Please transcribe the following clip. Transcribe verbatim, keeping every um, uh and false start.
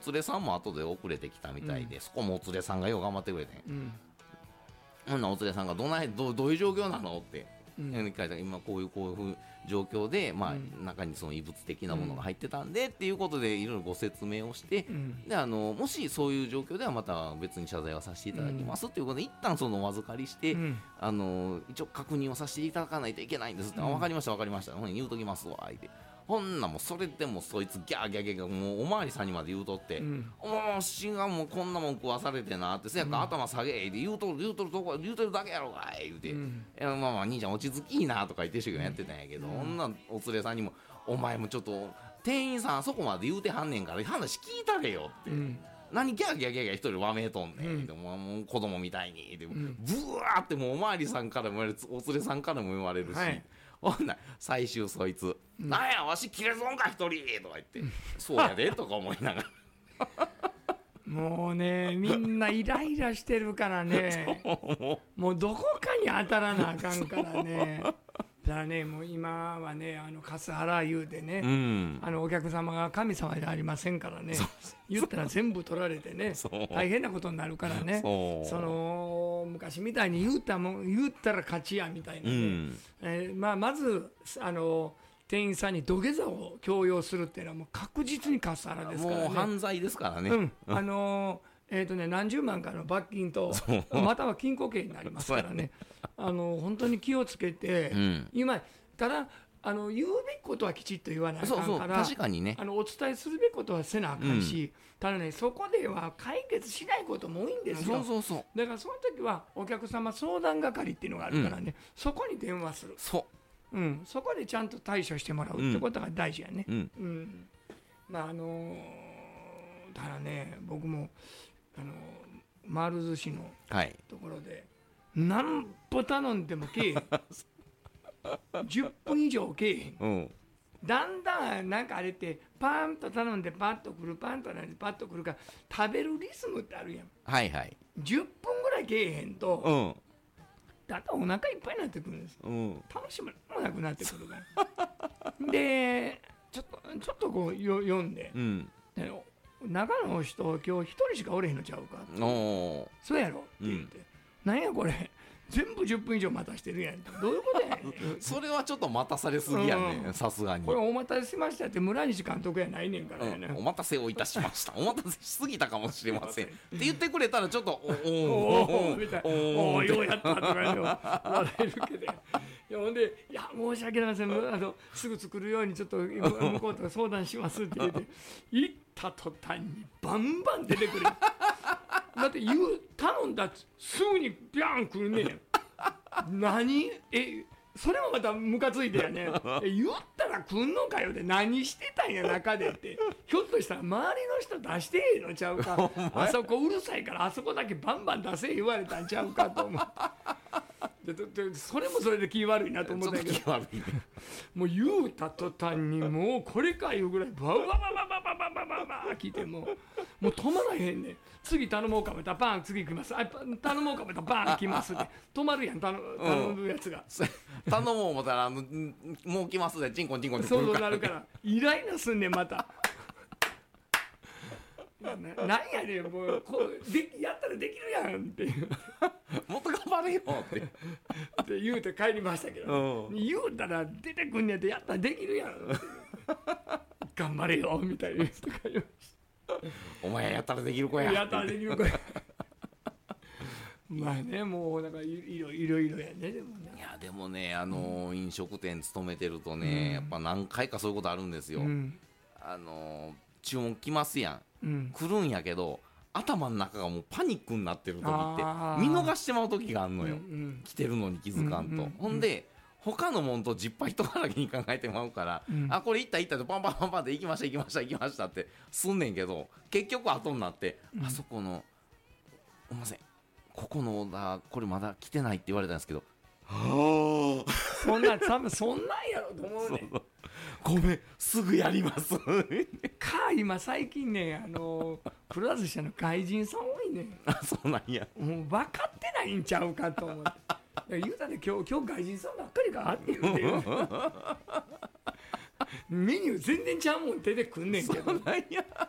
連れさんも後で遅れてきたみたいで、うん、そこもお連れさんがよう頑張ってくれて、うん、ほんなお連れさんがどない ど, どういう状況なのってうん、今こういうこういう状況で、まあうん、中にその異物的なものが入ってたんで、うん、っていうことでいろいろご説明をして、うん、であのもしそういう状況ではまた別に謝罪はさせていただきます、うん、ということで一旦そのお預かりして、うん、あの一応確認をさせていただかないといけないんですって、うん、分かりました分かりましたほん言うときますわ相手ほんなもうそれでもそいつギャーギャーギャーもうおまわりさんにまで言うとって、うん、もうしがもうこんなもん食わされてなってせやから、うん、頭下げって言うとる言うとるとこ言うとるだけやろがい言うて、うん、いやまあまあ兄ちゃん落ち着きいいなとか言ってしゅうやってたんやけど、うん、女お連れさんにもお前もちょっと店員さんあそこまで言うてはんねんから話聞いたれよって、うん、何ギャーギャーギャーギャー一人わめいとんねん、うん、でももう子供みたいにでも、うん、ブワーってもうおまわりさんからも言われるお連れさんからも言われるし、はいほんな最終そいつ、うん、なんやわし切れ損か一人とか言ってそうやでとか思いながらもうねみんなイライラしてるからねもうどこかに当たらなあかんからねだからねもう今はねあのカスハラ言うてね、うん、あのお客様が神様でありませんからね言ったら全部取られてね大変なことになるからねその昔みたいに言ったもん言ったら勝ちやみたいなね、うんえーまあ、まずあの店員さんに土下座を強要するっていうのはもう確実にカスハラですからねもう犯罪ですからね、 うんあのーえーとね、何十万かの罰金とまたは禁錮刑になりますからねあの本当に気をつけて、うん、今ただあの言うべきことはきちっと言わないかんからそうそう確かに、ね、 あのお伝えするべきことはせなあかんし、うん、ただねそこでは解決しないことも多いんですよ。 そうそうそうだからその時はお客様相談係っていうのがあるからね、うん、そこに電話するそう、 うん、そこでちゃんと対処してもらうってことが大事やね、うんうん、まああのー、だからね僕もあの丸寿司のところで、はい、何歩頼んでもけえへんじゅっぷん以上けえへん、うん、だんだんなんかあれってパンと頼んでパッとくるパンと頼んでパッとくるから食べるリズムってあるやん、 はいはい、 じゅっぷんぐらいけえへんと、うん、だんだんお腹いっぱいになってくるんです、うん、楽しみもなくなってくるからでちょっとちょっとこうよ読んで、うん、で中の人今日一人しかおれへんのちゃうかおそうやろって言って、うん、なんやこれ全部じゅっぷん以上待たしてるやんどういうことやねんそれはちょっと待たされすぎやねさすがにこれお待たせしましたって村西監督やないねんからやね、 うん、お待たせをいたしましたお待たせしすぎたかもしれませんって言ってくれたらちょっとおおおみたいなおおようやったとか笑えるけどいやほんでいや申し訳ありませんあのすぐ作るようにちょっと向こうと相談しますって言って行った途端にバンバン出てくるだって言う頼んだすぐにビャン来るねん何えそれもまたムカついてやねえ言ったら来んのかよで何してたんや中でってひょっとしたら周りの人出してええのちゃうかあそこうるさいからあそこだけバンバン出せ言われたんちゃうかと思ってででそれもそれで気悪いなと思ったけどもう言うた途端にもうこれかいうぐらいババババババババババ来てももう止まらへんねん次頼もうかめたらバン次行きますあ頼もうかめたらバン来ますって止まるやん頼むやつが、 うん、頼もう思ったらもう来ますでチンコンチンコンってそうそうなるからイライラすんねんまたな, なんやねんもうこうでやったらできるやんってもっと頑張れよってって言うて帰りましたけど、うん、言うたら出てくんねんってやったらできるやんって頑張れよみたいな人がいましたお前やったらできる子ややったらできる子やまあねもうなんかいろいろいろやねでもねいやでもねあの、うん、飲食店勤めてるとね、うん、やっぱ何回かそういうことあるんですよ、うん、あの注文来ますやんうん、来るんやけど頭の中がもうパニックになってる時って見逃してまう時があるのよ、うんうん、来てるのに気づかんと、うんうんうん、ほんで他のもんと実杯とかだけに考えてまうから、うん、あこれいったいったとパンパンパンパンで行きました行きました行きましたってすんねんけど結局後になって、うん、あそこのすいませんここのオーダーこれまだ来てないって言われたんですけどはあそんな多分そんなんやろと思うねんごめんすぐやりますか今最近ねあのくら寿司の外人さん多いねんあそうなんやもう分かってないんちゃうかと思って言うたね今日今日外人さんばっかりかって言うてメニュー全然ちゃうもん出てくんねんけどそうなんや